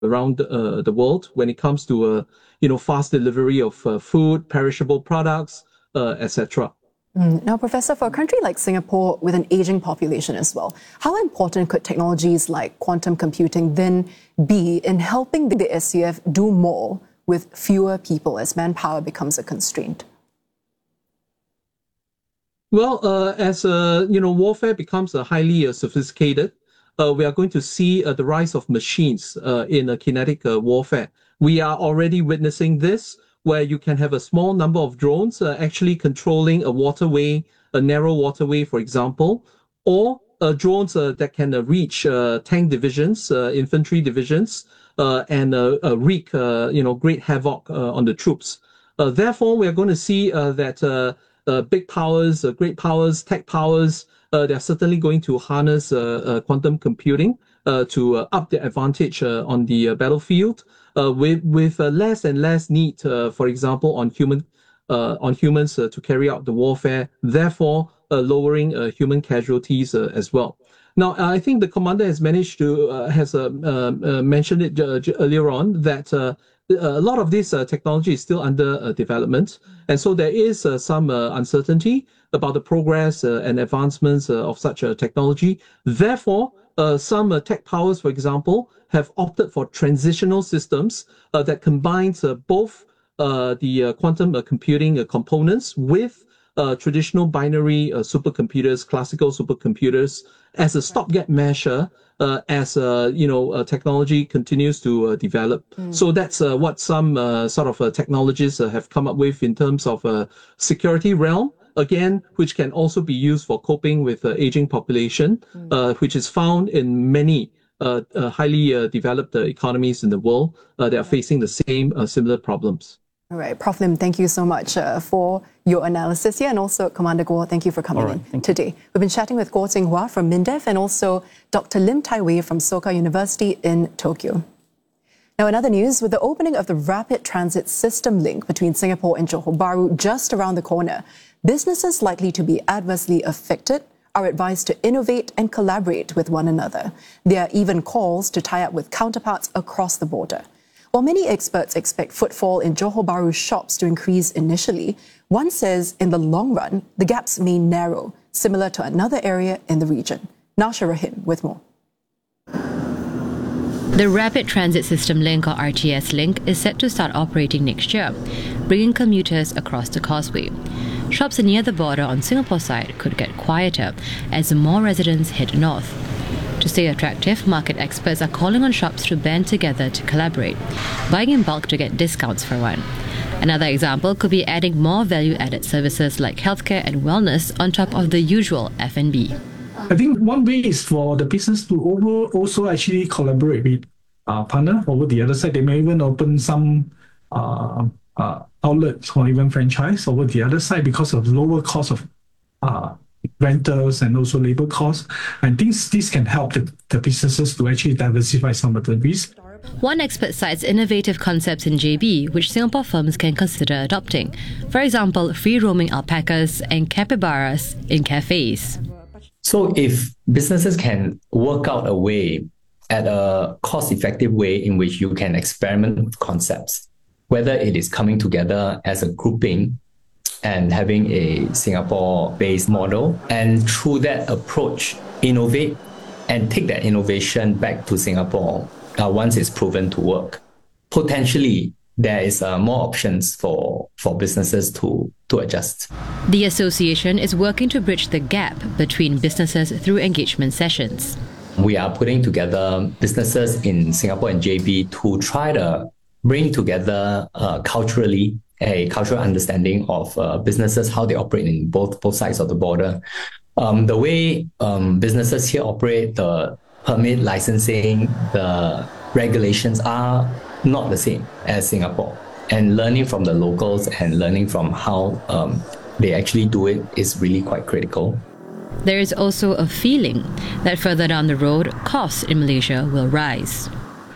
around the world when it comes to fast delivery of food, perishable products, etc. Now, Professor, for a country like Singapore with an aging population as well, how important could technologies like quantum computing then be in helping the SCF do more with fewer people as manpower becomes a constraint? Well, as warfare becomes highly sophisticated, we are going to see the rise of machines in kinetic warfare. We are already witnessing this, where you can have a small number of drones actually controlling a waterway, a narrow waterway, for example, or drones that can reach tank divisions, infantry divisions, and wreak great havoc on the troops. Therefore, we are going to see that big powers, great powers, tech powers, they're certainly going to harness quantum computing to up their advantage on the battlefield, with less and less need, for example, on humans to carry out the warfare, therefore lowering human casualties as well. Now, I think the commander has managed to mentioned it earlier on that a lot of this technology is still under development, and so there is some uncertainty about the progress and advancements of such a technology. Therefore, some tech powers, for example, have opted for transitional systems that combines both the quantum computing components with traditional binary supercomputers, classical supercomputers, as a stopgap measure as technology continues to develop. So that's what some sort of technologies have come up with in terms of security realm, again, which can also be used for coping with aging population, which is found in many highly developed economies in the world that are facing the same similar problems. All right, Prof. Lim, thank you so much for your analysis here, and also Commander Goh, thank you for coming in today. We've been chatting with Goh Tsing Hua from MINDEF and also Dr. Lim Tai Wei from Soka University in Tokyo. Now, in other news, with the opening of the rapid transit system link between Singapore and Johor Bahru just around the corner, businesses likely to be adversely affected are advised to innovate and collaborate with one another. There are even calls to tie up with counterparts across the border. While many experts expect footfall in Johor Bahru shops to increase initially, one says in the long run, the gaps may narrow, similar to another area in the region. Nasha Rahim with more. The Rapid Transit System Link, or RTS Link, is set to start operating next year, bringing commuters across the causeway. Shops near the border on Singapore's side could get quieter as more residents head north. To stay attractive, market experts are calling on shops to band together to collaborate, buying in bulk to get discounts for one. Another example could be adding more value-added services like healthcare and wellness on top of the usual F&B. I think one way is for the business to also actually collaborate with partner over the other side. They may even open some outlets or even franchise over the other side because of lower cost of rentals and also labor costs. And this can help the businesses to actually diversify some of the risk. One expert cites innovative concepts in JB, which Singapore firms can consider adopting. For example, free-roaming alpacas and capybaras in cafes. So if businesses can work out a way, at a cost-effective way in which you can experiment with concepts, whether it is coming together as a grouping and having a Singapore-based model, and through that approach, innovate and take that innovation back to Singapore once it's proven to work. Potentially, there is more options for businesses to adjust. The association is working to bridge the gap between businesses through engagement sessions. We are putting together businesses in Singapore and JB to try to bring together culturally a cultural understanding of businesses, how they operate in both sides of the border. The way businesses here operate, the permit licensing, the regulations are not the same as Singapore. And learning from the locals and learning from how they actually do it is really quite critical. There is also a feeling that further down the road, costs in Malaysia will rise.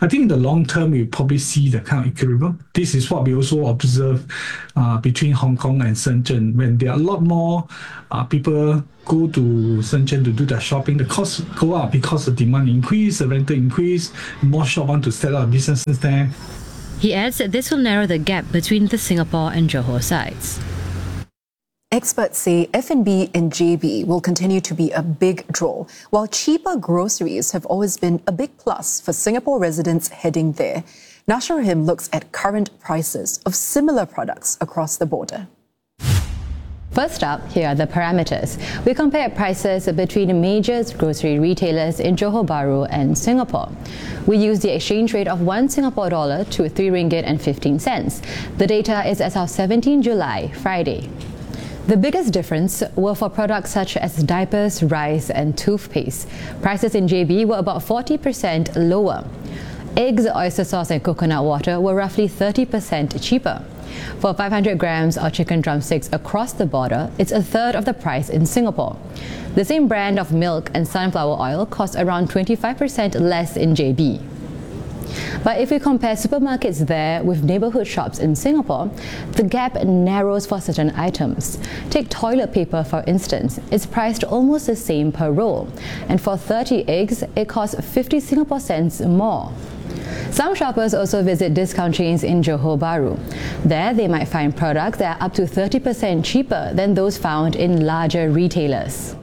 I think in the long term, we probably see the kind of equilibrium. This is what we also observe between Hong Kong and Shenzhen. When there are a lot more people go to Shenzhen to do their shopping, the costs go up because the demand increase, the rental increase, more shops want to set up businesses there. He adds that this will narrow the gap between the Singapore and Johor sides. Experts say F&B in JB will continue to be a big draw, while cheaper groceries have always been a big plus for Singapore residents heading there. Nasha Rahim looks at current prices of similar products across the border. First up, here are the parameters. We compare prices between major grocery retailers in Johor Bahru and Singapore. We use the exchange rate of 1 Singapore dollar to 3 ringgit and 15 cents. The data is as of 17 July, Friday. The biggest difference were for products such as diapers, rice and toothpaste. Prices in JB were about 40% lower. Eggs, oyster sauce and coconut water were roughly 30% cheaper. For 500 grams of chicken drumsticks across the border, it's a third of the price in Singapore. The same brand of milk and sunflower oil costs around 25% less in JB. But if we compare supermarkets there with neighborhood shops in Singapore, the gap narrows for certain items. Take toilet paper, for instance. It's priced almost the same per roll. And for 30 eggs, it costs 50 Singapore cents more. Some shoppers also visit discount chains in Johor Bahru. There, they might find products that are up to 30% cheaper than those found in larger retailers.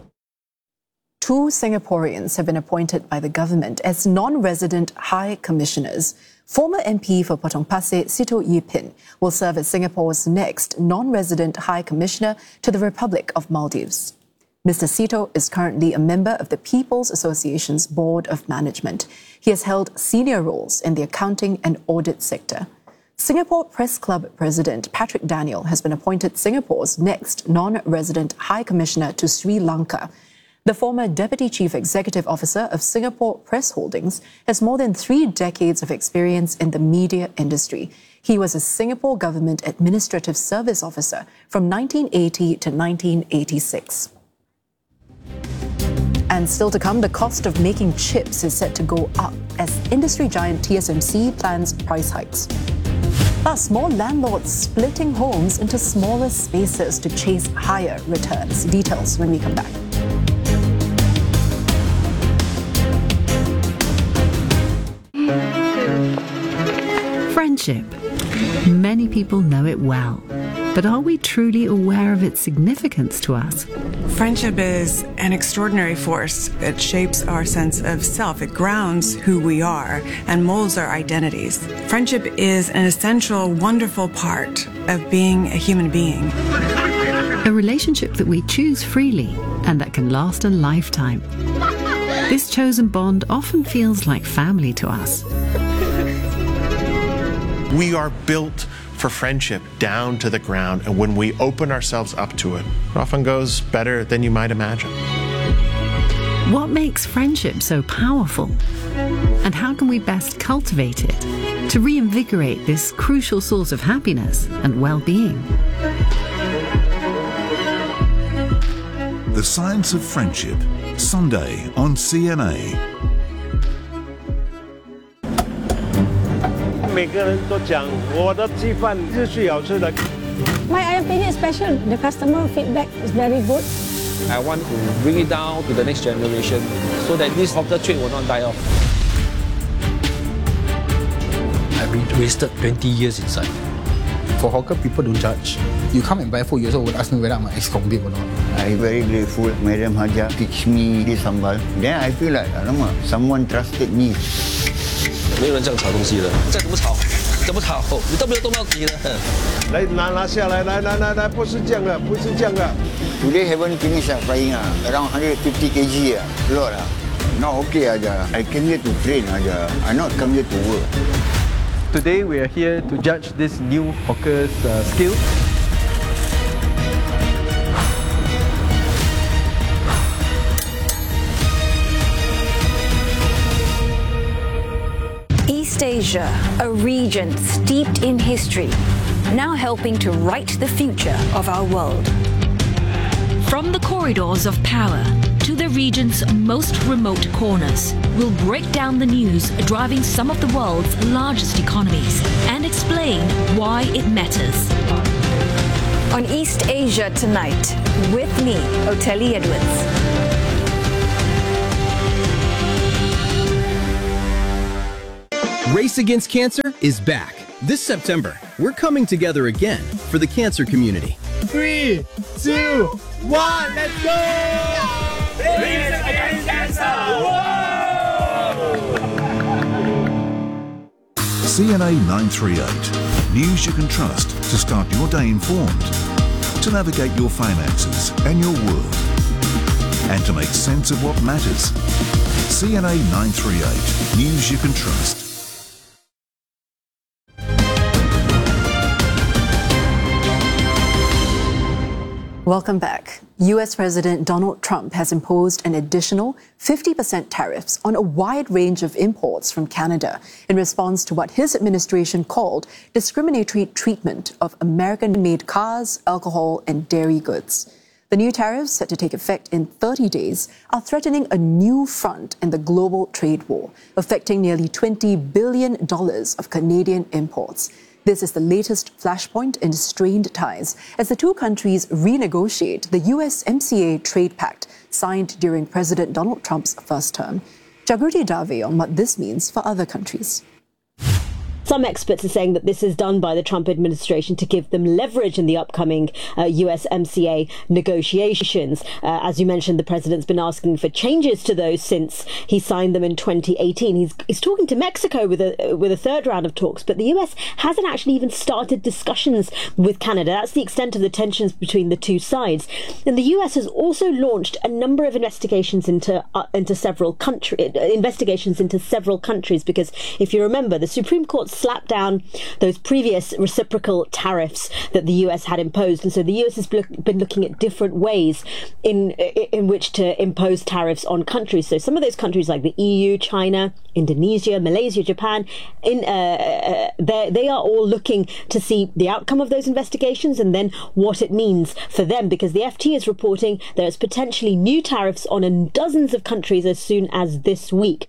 2 Singaporeans have been appointed by the government as non-resident high commissioners. Former MP for Potong Pasir, Sito Yee Pin, will serve as Singapore's next non-resident high commissioner to the Republic of Maldives. Mr. Sito is currently a member of the People's Association's Board of Management. He has held senior roles in the accounting and audit sector. Singapore Press Club President Patrick Daniel has been appointed Singapore's next non-resident high commissioner to Sri Lanka. The former Deputy Chief Executive Officer of Singapore Press Holdings has more than 3 decades of experience in the media industry. He was a Singapore Government Administrative Service Officer from 1980 to 1986. And still to come, the cost of making chips is set to go up as industry giant TSMC plans price hikes. Plus, more landlords splitting homes into smaller spaces to chase higher returns. Details when we come back. Friendship. Many people know it well, but are we truly aware of its significance to us? Friendship is an extraordinary force. It shapes our sense of self. It grounds who we are and molds our identities. Friendship is an essential, wonderful part of being a human being. A relationship that we choose freely and that can last a lifetime. This chosen bond often feels like family to us. We are built for friendship down to the ground, and when we open ourselves up to it, it often goes better than you might imagine. What makes friendship so powerful? And how can we best cultivate it to reinvigorate this crucial source of happiness and well-being? The Science of Friendship, Sunday on CNA. 每个人都讲我的鸡饭是最好吃的。 My opinion is special. The customer feedback is very good. I want to bring it down to the next generation so that this hawker trade will not die off. I've wasted 20 years inside. For hawker, people don't judge. You come and buy food, you also would ask me whether I'm an ex-convict or not. I'm very grateful. Madam Haja teach me this sambal. Then I feel like, someone trusted me. 没有人这样炒东西的，再怎么炒，怎么炒，你都没有动到底的。 来拿下来，来，不是这样的，不是这样的。 Today haven't finished frying around 150 kg lot Not okay aja. I came here to train aja. I not come here to work. Today we are here to judge this new hawker's skill. East Asia, a region steeped in history, now helping to write the future of our world. From the corridors of power to to the region's most remote corners. We'll break down the news driving some of the world's largest economies and explain why it matters. On East Asia Tonight, with me, Oteli Edwards. Race Against Cancer is back. This September, we're coming together again for the cancer community. 3, 2, 1, let's go! Race Against Cancer! CNA 938. News you can trust to start your day informed, to navigate your finances and your world, and to make sense of what matters. CNA 938. News you can trust. Welcome back. US President Donald Trump has imposed an additional 50% tariffs on a wide range of imports from Canada in response to what his administration called discriminatory treatment of American-made cars, alcohol, and dairy goods. The new tariffs, set to take effect in 30 days, are threatening a new front in the global trade war, affecting nearly $20 billion of Canadian imports. This is the latest flashpoint in strained ties as the two countries renegotiate the USMCA trade pact signed during President Donald Trump's first term. Jagruti Dave on what this means for other countries. Some experts are saying that this is done by the Trump administration to give them leverage in the upcoming USMCA negotiations. As you mentioned, the president's been asking for changes to those since he signed them in 2018. He's talking to Mexico with a third round of talks, but the US hasn't actually even started discussions with Canada. That's the extent of the tensions between the two sides. And the US has also launched a number of investigations into several countries, because if you remember, the Supreme Court slapped down those previous reciprocal tariffs that the US had imposed, and so the US has been looking at different ways in which to impose tariffs on countries. So some of those countries like the EU, China, Indonesia, Malaysia, Japan, they are all looking to see the outcome of those investigations and then what it means for them, because the FT is reporting there's potentially new tariffs on dozens of countries as soon as this week.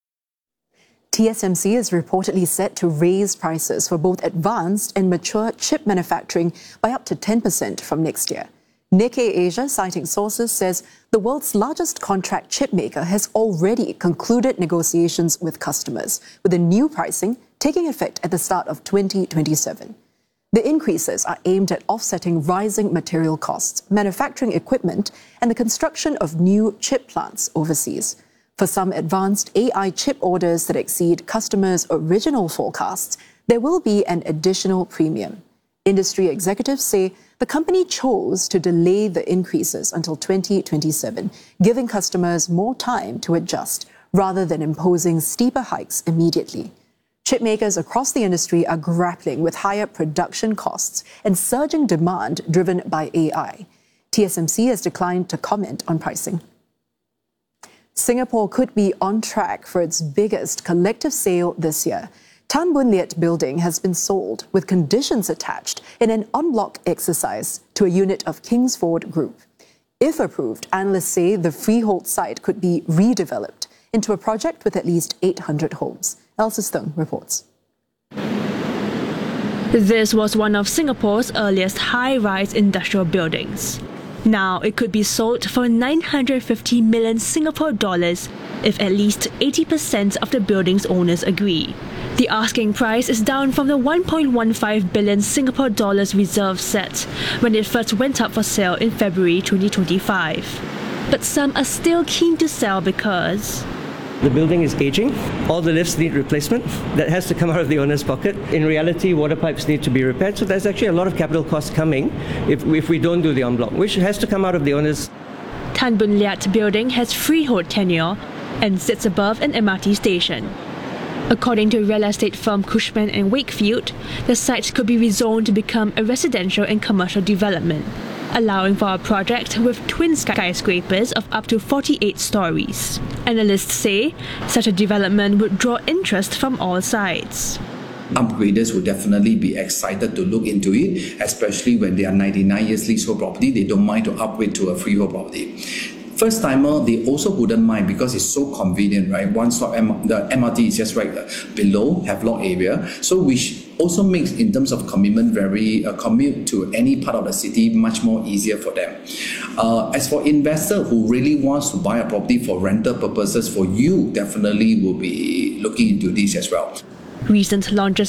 TSMC is reportedly set to raise prices for both advanced and mature chip manufacturing by up to 10% from next year. Nikkei Asia, citing sources, says the world's largest contract chip maker has already concluded negotiations with customers, with the new pricing taking effect at the start of 2027. The increases are aimed at offsetting rising material costs, manufacturing equipment, and the construction of new chip plants overseas. For some advanced AI chip orders that exceed customers' original forecasts, there will be an additional premium. Industry executives say the company chose to delay the increases until 2027, giving customers more time to adjust rather than imposing steeper hikes immediately. Chip makers across the industry are grappling with higher production costs and surging demand driven by AI. TSMC has declined to comment on pricing. Singapore could be on track for its biggest collective sale this year. Tan Boon Liat building has been sold with conditions attached in an en bloc exercise to a unit of Kingsford Group. If approved, analysts say the freehold site could be redeveloped into a project with at least 800 homes. Elsa Stung reports. This was one of Singapore's earliest high-rise industrial buildings. Now it could be sold for 950 million Singapore dollars if at least 80% of the building's owners agree. The asking price is down from the 1.15 billion Singapore dollars reserve set when it first went up for sale in February 2025. But some are still keen to sell because the building is aging. All the lifts need replacement. That has to come out of the owner's pocket. In reality, water pipes need to be repaired. So there's actually a lot of capital costs coming if we don't do the en bloc, which has to come out of the owner's. Tan Boon Liat building has freehold tenure and sits above an MRT station. According to real estate firm Cushman & Wakefield, the site could be rezoned to become a residential and commercial development, allowing for a project with twin skyscrapers of up to 48 stories. Analysts say such a development would draw interest from all sides. Upgraders would definitely be excited to look into it, especially when they are 99 years leasehold property. They don't mind to upgrade to a freehold property. First timer, they also wouldn't mind because it's so convenient, right? One stop, the MRT is just right below, Havelock area. So which also makes, in terms of commitment, commute to any part of the city much more easier for them. As for investor who really wants to buy a property for rental purposes, for you definitely will be looking into this as well. Recent launches